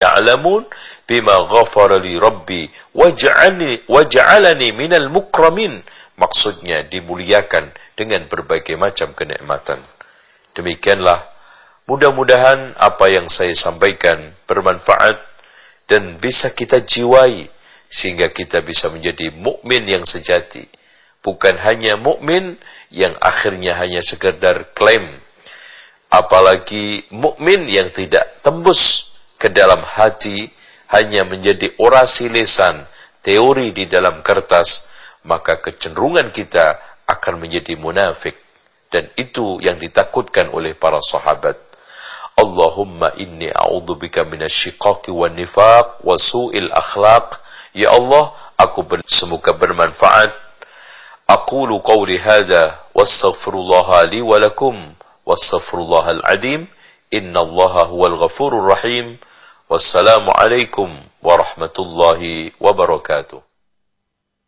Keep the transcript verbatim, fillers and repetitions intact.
ya'lamun bima ghafara li rabbi waj'alni waj'alani minal mukramin. Maksudnya dimuliakan dengan berbagai macam kenikmatan. Demikianlah, mudah-mudahan apa yang saya sampaikan bermanfaat dan bisa kita jiwai sehingga kita bisa menjadi mukmin yang sejati, bukan hanya mukmin yang akhirnya hanya sekedar klaim, apalagi mukmin yang tidak tembus ke dalam hati, hanya menjadi orasi lisan, teori di dalam kertas, maka kecenderungan kita akan menjadi munafik. Dan itu yang ditakutkan oleh para sahabat. Allahumma inni a'udzubika minasyiqaqi wan nifaq wa su'il akhlaq. Ya Allah, aku ber- semoga bermanfaat. Aqulu qawli hadha wastaghfirullaha li wa lakum wastaghfirullahal azim. Innallaha huwal ghafurur rahim. Wassalamu alaikum warahmatullahi wabarakatuh.